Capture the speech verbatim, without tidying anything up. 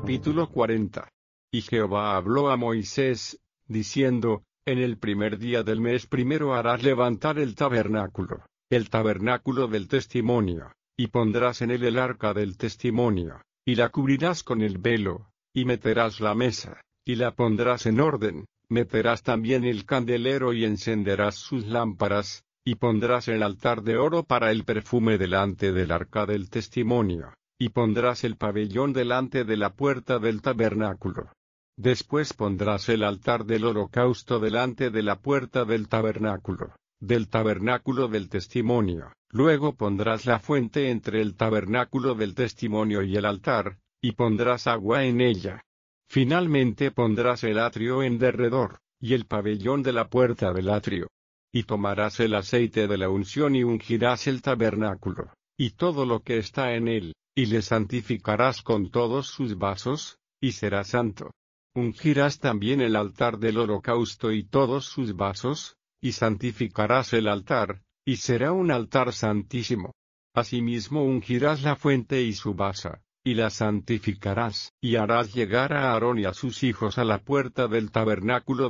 Capítulo cuarenta. Y Jehová habló a Moisés, diciendo, en el primer día del mes primero harás levantar el tabernáculo, el tabernáculo del testimonio, y pondrás en él el arca del testimonio, y la cubrirás con el velo, y meterás la mesa, y la pondrás en orden, meterás también el candelero y encenderás sus lámparas, y pondrás el altar de oro para el perfume delante del arca del testimonio, y pondrás el pabellón delante de la puerta del tabernáculo. Después pondrás el altar del holocausto delante de la puerta del tabernáculo, del tabernáculo del testimonio. Luego pondrás la fuente entre el tabernáculo del testimonio y el altar, y pondrás agua en ella. Finalmente pondrás el atrio en derredor, y el pabellón de la puerta del atrio. Y tomarás el aceite de la unción y ungirás el tabernáculo, y todo lo que está en él, y le santificarás con todos sus vasos, y será santo. Ungirás también el altar del holocausto y todos sus vasos, y santificarás el altar, y será un altar santísimo. Asimismo ungirás la fuente y su basa, y la santificarás, y harás llegar a Aarón y a sus hijos a la puerta del tabernáculo